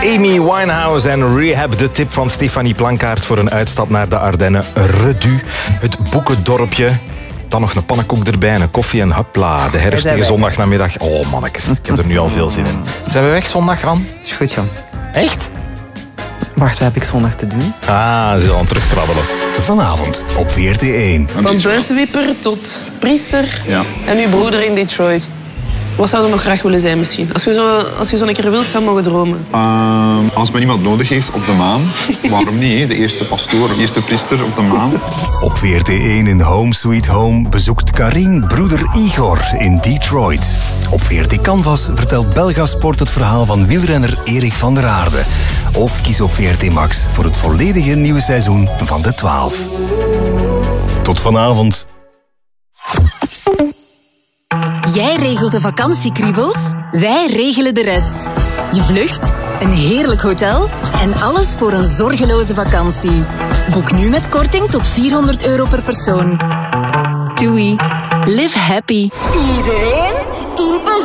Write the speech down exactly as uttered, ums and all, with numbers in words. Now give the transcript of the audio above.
Amy Winehouse en Rehab, de tip van Stefanie Plankaart voor een uitstap naar de Ardennen. Redu, het boekendorpje. Dan nog een pannenkoek erbij, een koffie en hopla. De herfst tegen zondagnamiddag. Oh mannetjes, ik heb er nu al veel zin in. Zijn we weg zondag, Ran? Is goed, Jan. Echt? Wacht, wat heb ik zondag te doen? Ah, ze zal aan terugkrabbelen. Vanavond op V R T één. Van buitenwipper tot priester Ja. en uw broeder in Detroit. Wat zou je nog graag willen zijn misschien? Als je zo, als je zo een keer wilt, zou je mogen dromen. Uh, als men iemand nodig heeft op de maan, waarom niet? Hè? De eerste pastoor, de eerste priester op de maan. Op V R T één in Home Sweet Home bezoekt Karin broeder Igor in Detroit. Op V R T Canvas vertelt Belgasport het verhaal van wielrenner Erik van der Aarde. Of kies op V R T Max voor het volledige nieuwe seizoen van de twaalf. Tot vanavond. Jij regelt de vakantiekriebels, wij regelen de rest. Je vlucht, een heerlijk hotel en alles voor een zorgeloze vakantie. Boek nu met korting tot vierhonderd euro per persoon. Doei. Live happy. Iedereen